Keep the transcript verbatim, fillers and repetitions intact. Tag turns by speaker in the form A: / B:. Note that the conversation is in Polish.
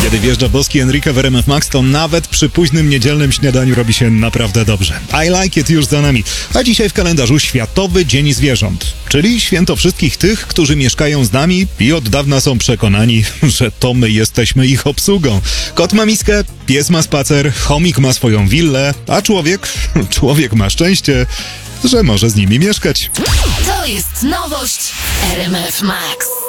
A: Kiedy wjeżdża boski Enrique w R M F Max, to nawet przy późnym niedzielnym śniadaniu robi się naprawdę dobrze. I Like It już za nami. A dzisiaj w kalendarzu Światowy Dzień Zwierząt, czyli święto wszystkich tych, którzy mieszkają z nami i od dawna są przekonani, że to my jesteśmy ich obsługą. Kot ma miskę, pies ma spacer, chomik ma swoją willę, a człowiek, człowiek ma szczęście, że może z nimi mieszkać.
B: To jest nowość R M F Max.